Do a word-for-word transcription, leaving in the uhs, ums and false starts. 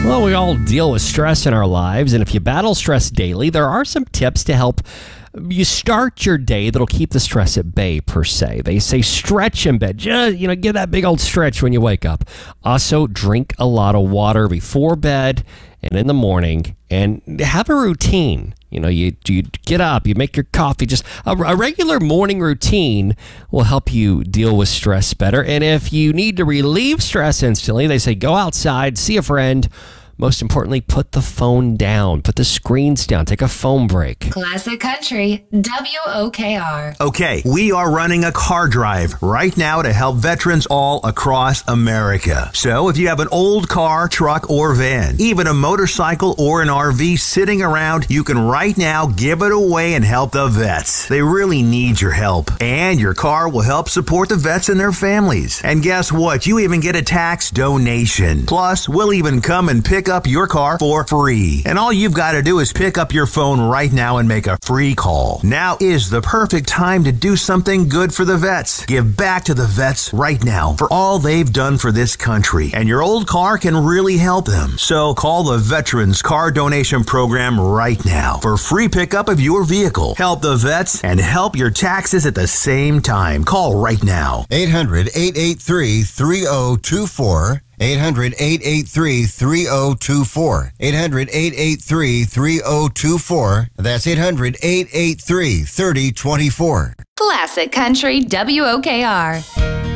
Well, we all deal with stress in our lives, and if you battle stress daily, there are some tips to help you start your day that'll keep the stress at bay, per se. They say stretch in bed. Just, you know, give that big old stretch when you wake up. Also, drink a lot of water before bed and in the morning, and have a routine. You know, you, you get up, you make your coffee. Just a, a regular morning routine will help you deal with stress better. And if you need to relieve stress instantly, they say go outside, see a friend. Most importantly, put the phone down. Put the screens down. Take a phone break. Classic Country, W O K R. Okay, we are running a car drive right now to help veterans all across America. So if you have an old car, truck, or van, even a motorcycle or an R V sitting around, you can right now give it away and help the vets. They really need your help. And your car will help support the vets and their families. And guess what? You even get a tax donation. Plus, we'll even come and pick up your car for free. And all you've got to do is pick up your phone right now and make a free call. Now is the perfect time to do something good for the vets. Give back to the vets right now for all they've done for this country. And your old car can really help them. So call the Veterans Car Donation Program right now for free pickup of your vehicle. Help the vets and help your taxes at the same time. Call right now. eight hundred, eight eight three, three oh two four. eight hundred, eight eight three, three oh two four. eight hundred, eight eight three, three oh two four. That's eight hundred, eight eight three, three oh two four. Classic Country, W O K R.